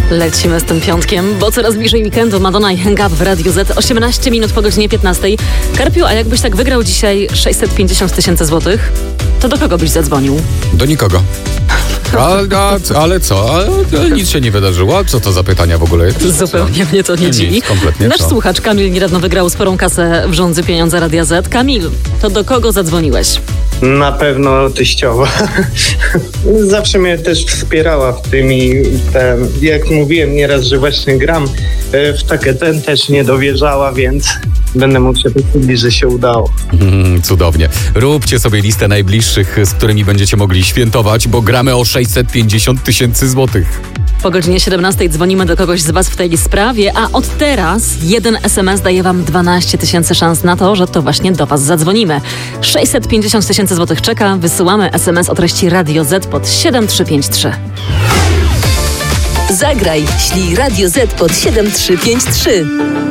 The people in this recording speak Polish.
Lecimy z tym piątkiem, bo coraz bliżej weekendu. Madonna i Hang Up w Radiu Z. 18 minut po godzinie 15. Karpiu, a jakbyś tak wygrał dzisiaj 650 000 złotych, to do kogo byś zadzwonił? Do nikogo. Ale co? Ale nic się nie wydarzyło? Co to za pytania w ogóle? Zupełnie mnie to nie dziwi. Kompletnie. Nasz słuchacz Kamil niedawno wygrał sporą kasę w Rządzy Pieniądze Radia Z. Kamil, to do kogo zadzwoniłeś? Na pewno teściowa. Zawsze mnie też wspierała w tym i jak mówiłem nieraz, że właśnie gram w takie też nie dowierzała, więc będę mógł się pochwalić, że się udało. Cudownie. Róbcie sobie listę najbliższych, z którymi będziecie mogli świętować, bo gramy o 650 000 złotych. Po godzinie 17 dzwonimy do kogoś z Was w tej sprawie, a od teraz jeden SMS daje Wam 12 000 szans na to, że to właśnie do Was zadzwonimy. 650 000 złotych czeka, wysyłamy SMS o treści Radio Z pod 7353. Zagraj, ślij Radio Z pod 7353.